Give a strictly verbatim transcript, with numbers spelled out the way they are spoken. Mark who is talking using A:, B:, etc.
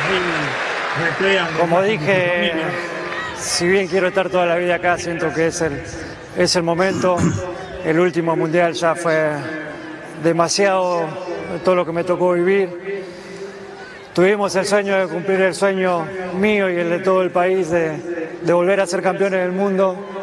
A: Como dije, si bien quiero estar toda la vida acá, siento que es el, es el momento. El último mundial ya fue demasiado todo lo que me tocó vivir. Tuvimos el sueño de cumplir el sueño mío y el de todo el país de, de volver a ser campeones del mundo.